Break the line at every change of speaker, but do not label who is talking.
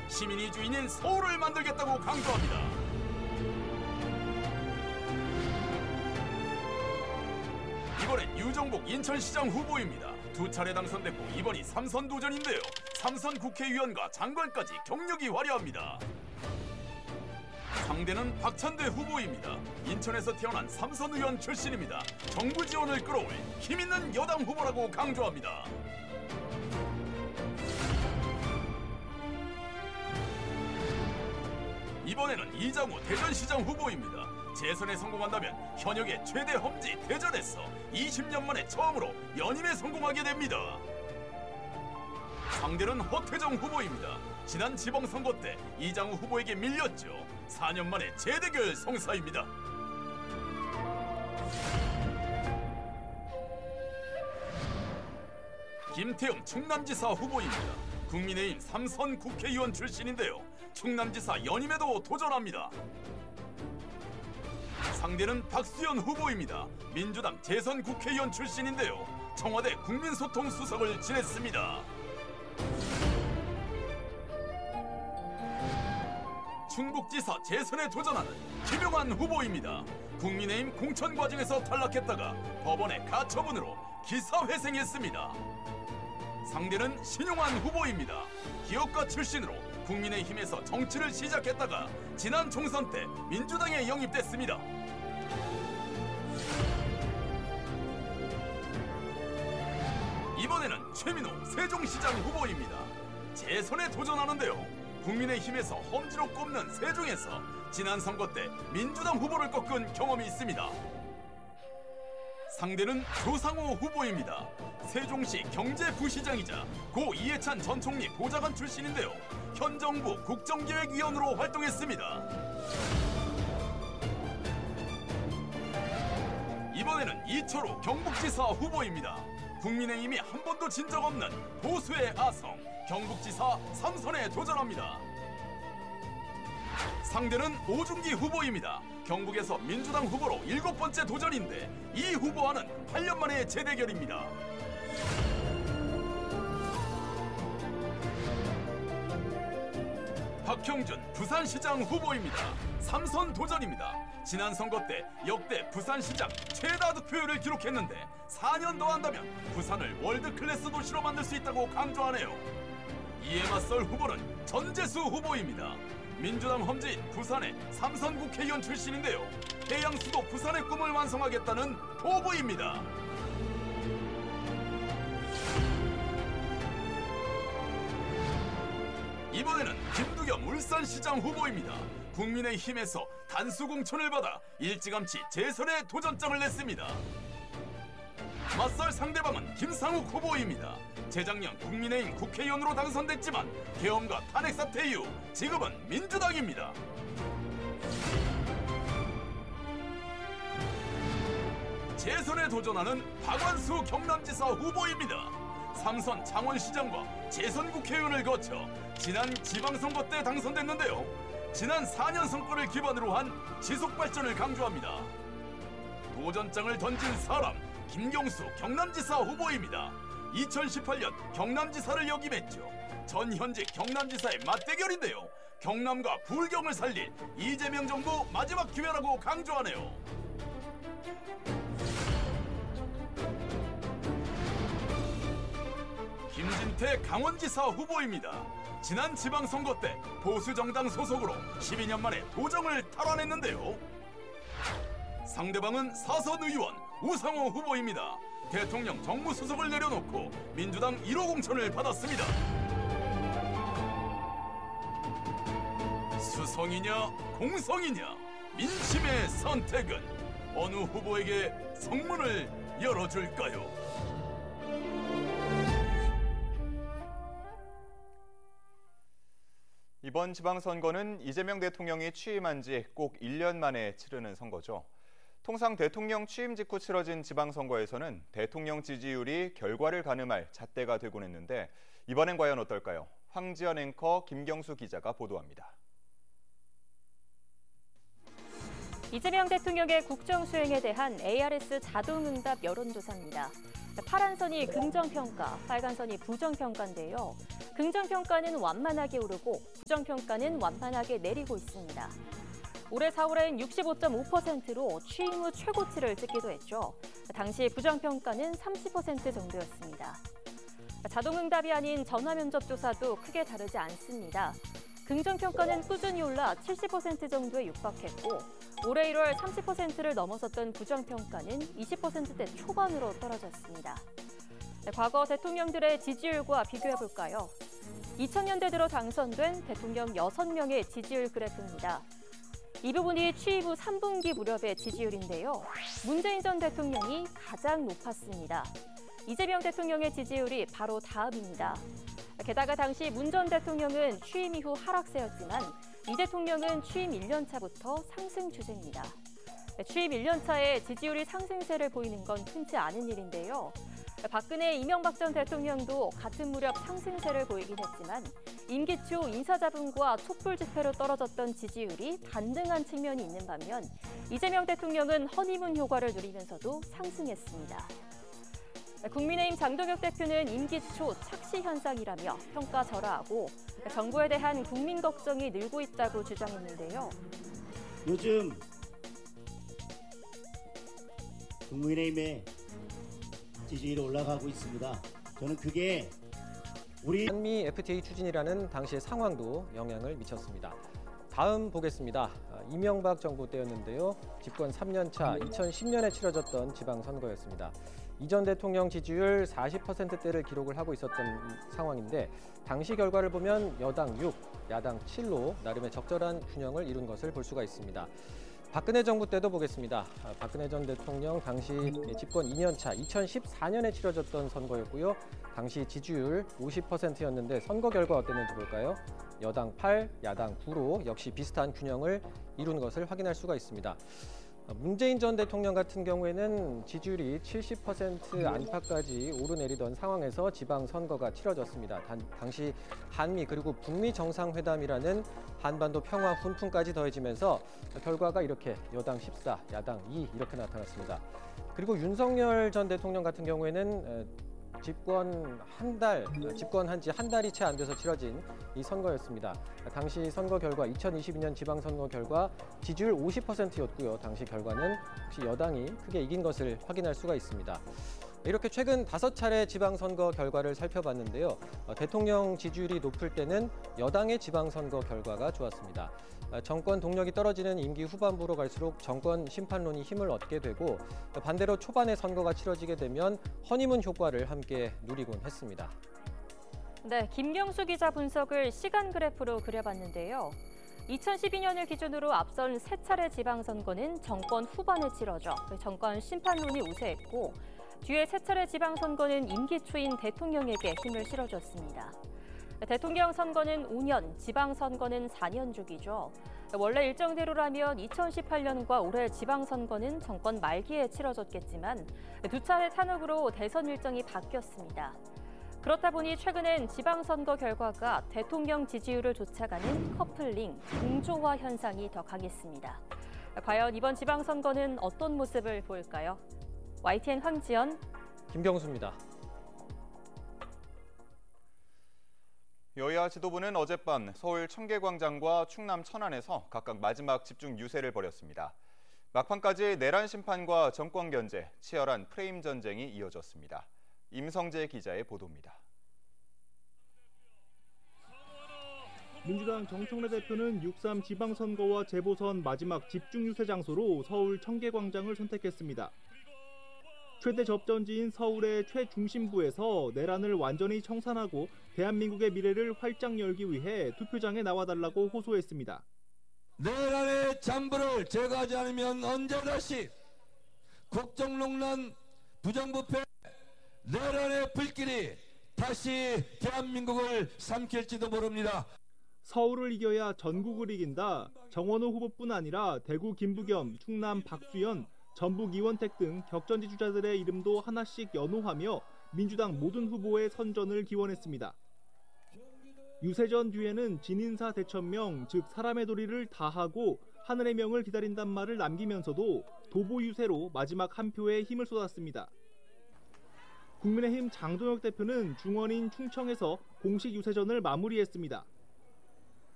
시민이 주인인 서울을 만들겠다고 강조합니다. 이번엔 유정복 인천시장 후보입니다. 두 차례 당선됐고 이번이 3선 도전인데요. 3선 국회의원과 장관까지 경력이 화려합니다. 상대는 박찬대 후보입니다. 인천에서 태어난 3선 의원 출신입니다. 정부 지원을 끌어올 힘있는 여당 후보라고 강조합니다. 이번에는 이장우 대전시장 후보입니다. 재선에 성공한다면 현역의 최대 험지 대전에서 20년 만에 처음으로 연임에 성공하게 됩니다. 상대는 허태정 후보입니다. 지난 지방선거 때 이장우 후보에게 밀렸죠. 4년 만에 재대결 성사입니다. 김태형 충남지사 후보입니다. 국민의힘 3선 국회의원 출신인데요. 충남지사 연임에도 도전합니다. 상대는 박수현 후보입니다. 민주당 재선 국회의원 출신인데요. 청와대 국민소통수석을 지냈습니다. 충북지사 재선에 도전하는 김용환 후보입니다. 국민의힘 공천 과정에서 탈락했다가 법원의 가처분으로 기사회생했습니다. 상대는 신용환 후보입니다. 기업가 출신으로 국민의힘에서 정치를 시작했다가 지난 총선 때 민주당에 영입됐습니다. 이번에는 최민호 세종시장 후보입니다. 재선에 도전하는데요. 국민의힘에서 험지로 꼽는 세종에서 지난 선거 때 민주당 후보를 꺾은 경험이 있습니다. 상대는 조상호 후보입니다. 세종시 경제부시장이자 고 이해찬 전 총리 보좌관 출신인데요. 현 정부 국정기획위원으로 활동했습니다. 이번에는 이철우 경북지사 후보입니다. 국민의힘이 한 번도 진 적 없는 보수의 아성 경북지사 3선에 도전합니다. 상대는 오중기 후보입니다. 경북에서 민주당 후보로 7번째 도전인데 이 후보와는 8년 만의 재대결입니다. 박형준 부산시장 후보입니다. 3선 도전입니다. 지난 선거 때 역대 부산시장 최다 득표율을 기록했는데 4년 더 한다면 부산을 월드클래스 도시로 만들 수 있다고 강조하네요. 이에 맞설 후보는 전재수 후보입니다. 민주당 험지인 부산의 3선 국회의원 출신인데요. 해양 수도 부산의 꿈을 완성하겠다는 포부입니다. 이번에는 김두겸 울산시장 후보입니다. 국민의힘에서 단수 공천을 받아 일찌감치 재선에 도전장을 냈습니다. 맞설 상대방은 김상욱 후보입니다. 재작년 국민의힘 국회의원으로 당선됐지만 계엄과 탄핵 사태 이후 지금은 민주당입니다. 재선에 도전하는 박완수 경남지사 후보입니다. 3선 창원시장과 재선 국회의원을 거쳐 지난 지방선거 때 당선됐는데요. 지난 4년 성과를 기반으로 한 지속발전을 강조합니다. 도전장을 던진 사람 김경수 경남지사 후보입니다. 2018년 경남지사를 역임했죠. 전 현직 경남지사의 맞대결인데요. 경남과 불경을 살릴 이재명 정부 마지막 기회라고 강조하네요. 김진태 강원지사 후보입니다. 지난 지방선거 때 보수정당 소속으로 12년 만에 도정을 탈환했는데요. 상대방은 4선 의원 우상호 후보입니다. 대통령 정무수석을 내려놓고 민주당 1호 공천을 받았습니다. 수성이냐 공성이냐 민심의 선택은 어느 후보에게 성문을 열어줄까요?
이번 지방선거는 이재명 대통령이 취임한 지 꼭 1년 만에 치르는 선거죠. 통상 대통령 취임 직후 치러진 지방선거에서는 대통령 지지율이 결과를 가늠할 잣대가 되곤 했는데 이번엔 과연 어떨까요? 황지연 앵커, 김경수 기자가 보도합니다.
이재명 대통령의 국정수행에 대한 ARS 자동응답 여론조사입니다. 파란 선이 긍정평가, 빨간 선이 부정평가인데요. 긍정평가는 완만하게 오르고 부정평가는 완만하게 내리고 있습니다. 올해 4월엔 65.5%로 취임 후 최고치를 찍기도 했죠. 당시 부정평가는 30% 정도였습니다. 자동응답이 아닌 전화면접조사도 크게 다르지 않습니다. 긍정평가는 꾸준히 올라 70% 정도에 육박했고 올해 1월 30%를 넘어섰던 부정평가는 20%대 초반으로 떨어졌습니다. 과거 대통령들의 지지율과 비교해볼까요? 2000년대 들어 당선된 대통령 6명의 지지율 그래프입니다. 이 부분이 취임 후 3분기 무렵의 지지율인데요. 문재인 전 대통령이 가장 높았습니다. 이재명 대통령의 지지율이 바로 다음입니다. 게다가 당시 문 전 대통령은 취임 이후 하락세였지만 이 대통령은 취임 1년 차부터 상승 추세입니다. 취임 1년 차에 지지율이 상승세를 보이는 건 흔치 않은 일인데요. 박근혜, 이명박 전 대통령도 같은 무렵 상승세를 보이긴 했지만 임기 초 인사잡음과 촛불 집회로 떨어졌던 지지율이 반등한 측면이 있는 반면 이재명 대통령은 허니문 효과를 누리면서도 상승했습니다. 국민의힘 장동혁 대표는 임기 초 착시 현상이라며 평가절하하고 정부에 대한 국민 걱정이 늘고 있다고 주장했는데요.
요즘 국민의힘의 지지율이 올라가고 있습니다. 저는 그게 우리
한미 FTA 추진이라는 당시의 상황도 영향을 미쳤습니다. 다음 보겠습니다. 이명박 정부 때였는데요. 집권 3년 차 2010년에 치러졌던 지방선거였습니다. 이전 대통령 지지율 40%대를 기록을 하고 있었던 상황인데 당시 결과를 보면 여당 6, 야당 7로 나름의 적절한 균형을 이룬 것을 볼 수가 있습니다. 박근혜 정부 때도 보겠습니다. 박근혜 전 대통령 당시 집권 2년 차 2014년에 치러졌던 선거였고요. 당시 지지율 50%였는데 선거 결과 어땠는지 볼까요? 여당 8, 야당 9로 역시 비슷한 균형을 이룬 것을 확인할 수가 있습니다. 문재인 전 대통령 같은 경우에는 지지율이 70% 안팎까지 오르내리던 상황에서 지방선거가 치러졌습니다. 당시 한미 그리고 북미 정상회담이라는 한반도 평화 훈풍까지 더해지면서 결과가 이렇게 여당 14, 야당 2 이렇게 나타났습니다. 그리고 윤석열 전 대통령 같은 경우에는 집권한 지 한 달이 채 안 돼서 치러진 이 선거였습니다. 당시 선거 결과 2022년 지방선거 결과 지지율 50%였고요. 당시 결과는 역시 여당이 크게 이긴 것을 확인할 수가 있습니다. 이렇게 최근 5차례 지방선거 결과를 살펴봤는데요. 대통령 지지율이 높을 때는 여당의 지방선거 결과가 좋았습니다. 정권 동력이 떨어지는 임기 후반부로 갈수록 정권 심판론이 힘을 얻게 되고 반대로 초반에 선거가 치러지게 되면 허니문 효과를 함께 누리곤 했습니다.
네, 김경수 기자 분석을 시간 그래프로 그려봤는데요. 2012년을 기준으로 앞선 3차례 지방선거는 정권 후반에 치러져 정권 심판론이 우세했고 뒤에 3차례 지방선거는 임기 초인 대통령에게 힘을 실어줬습니다. 대통령 선거는 5년, 지방선거는 4년 주기죠. 원래 일정대로라면 2018년과 올해 지방선거는 정권 말기에 치러졌겠지만 2차례 탄핵으로 대선 일정이 바뀌었습니다. 그렇다 보니 최근엔 지방선거 결과가 대통령 지지율을 쫓아가는 커플링, 공조화 현상이 더 강했습니다. 과연 이번 지방선거는 어떤 모습을 보일까요? YTN 황지연,
김경수입니다.
여야 지도부는 어젯밤 서울 청계광장과 충남 천안에서 각각 마지막 집중 유세를 벌였습니다. 막판까지 내란 심판과 정권 견제, 치열한 프레임 전쟁이 이어졌습니다. 임성재 기자의 보도입니다.
민주당 정청래 대표는 6.3 지방선거와 재보선 마지막 집중 유세 장소로 서울 청계광장을 선택했습니다. 최대 접전지인 서울의 최중심부에서 내란을 완전히 청산하고 대한민국의 미래를 활짝 열기 위해 투표장에 나와달라고 호소했습니다.
내란의 잠부를 제거하지 않으면 언제 다시 국정농단 부정부패 내란의 불길이 다시 대한민국을 삼킬지도 모릅니다.
서울을 이겨야 전국을 이긴다. 정원호 후보뿐 아니라 대구 김부겸, 충남 박수현, 전북 이원택 등 격전지 주자들의 이름도 하나씩 연호하며 민주당 모든 후보의 선전을 기원했습니다. 유세전 뒤에는 진인사 대천명, 즉 사람의 도리를 다하고 하늘의 명을 기다린단 말을 남기면서도 도보 유세로 마지막 한 표에 힘을 쏟았습니다. 국민의힘 장동혁 대표는 중원인 충청에서 공식 유세전을 마무리했습니다.